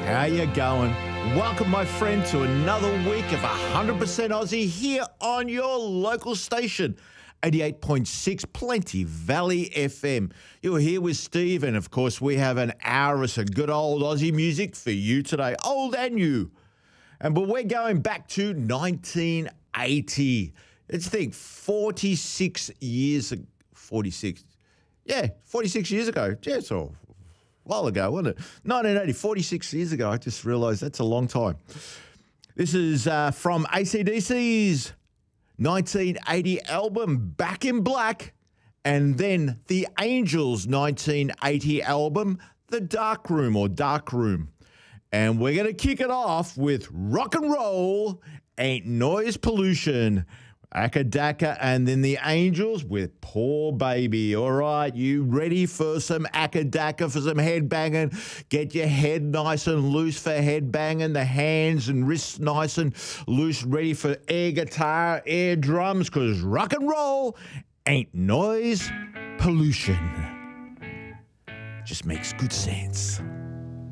How you going? Welcome, my friend, to another week of 100% Aussie here on your local station, 88.6 Plenty Valley FM. You're here with Steve, and of course, we have an hour of some good old Aussie music for you today, old and new. But we're going back to 1980. Let's think, 46 years ago. 46 years ago. Yeah, it's a while ago, wasn't it? 1980, 46 years ago. I just realised that's a long time. This is from AC/DC's 1980 album, Back in Black, and then the Angels' 1980 album, The Dark Room or Dark Room. And we're going to kick it off with Rock and Roll, Ain't Noise Pollution, Akadaka, and then the Angels with Poor Baby. All right, you ready for some Akadaka, for some head banging? Get your head nice and loose for head banging, the hands and wrists nice and loose, ready for air guitar, air drums, because rock and roll ain't noise pollution. Just makes good sense.